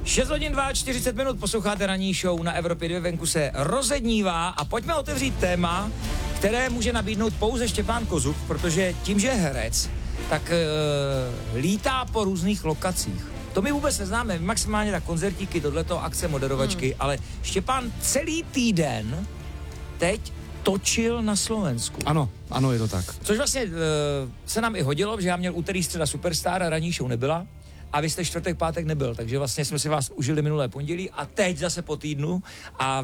6 hodin 40 minut, posloucháte ranní show na Evropě 2, venku se rozednívá a pojďme otevřít téma, které může nabídnout pouze Štěpán Kozub, protože tím, že je herec, tak lítá po různých lokacích. To my vůbec neznáme, maximálně tak koncertíky, tohleto akce moderovačky, ale Štěpán celý týden teď točil na Slovensku. Ano, je to tak. Což vlastně se nám i hodilo, že já měl úterý, středa Superstar a ranní show nebyla a vy jste čtvrtek, pátek nebyl, takže vlastně jsme si vás užili minulé pondělí a teď zase po týdnu a